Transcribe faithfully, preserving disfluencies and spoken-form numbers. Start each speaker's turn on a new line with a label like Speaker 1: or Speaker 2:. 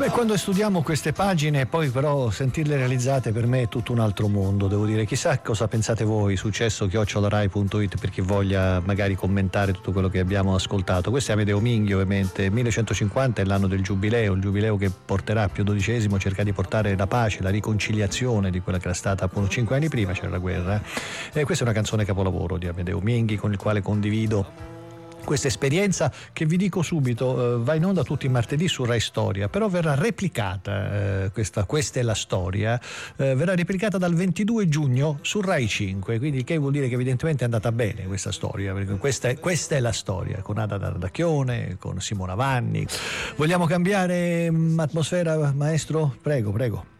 Speaker 1: Quando studiamo queste pagine, poi però sentirle realizzate per me è tutto un altro mondo, devo dire. Chissà cosa pensate voi, successo chiocciola rai punto it, per chi voglia magari commentare tutto quello che abbiamo ascoltato. Questo è Amedeo Minghi, ovviamente. millecentocinquanta è l'anno del giubileo, il giubileo che porterà Pio dodicesimo, cerca di portare la pace, la riconciliazione di quella che era stata appunto cinque anni prima, c'era la guerra. E questa è una canzone capolavoro di Amedeo Minghi, con il quale condivido questa esperienza che, vi dico subito, eh, va in onda tutti i martedì su Rai Storia, però verrà replicata, eh, questa, questa è la storia, eh, verrà replicata dal ventidue giugno su Rai cinque, quindi che vuol dire che evidentemente è andata bene questa storia, perché questa è, questa è la storia, con Ada D'Ardacchione, con Simona Vanni. Vogliamo cambiare atmosfera, maestro? Prego, prego.